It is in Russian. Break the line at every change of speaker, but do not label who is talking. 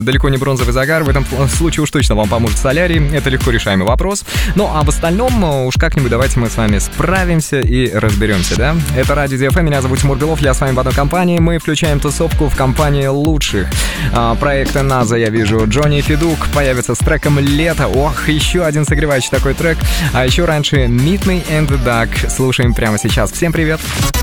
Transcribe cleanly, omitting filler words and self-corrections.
Далеко не бронзовый загар, в этом случае уж точно вам поможет солярий, это легко решаемый вопрос. Ну а в остальном уж как-нибудь давайте мы с вами справимся и разберемся, да? Это Радио DFM, меня зовут Тимур Белов, я с вами в одной компании, мы включаем тусовку в компании лучших. Проекта НАЗа, я вижу, Джонни Федук появится с треком «Лето». Ох, еще один согревающий такой трек. А еще раньше Meet Me in the Dark слушаем прямо сейчас. Всем привет!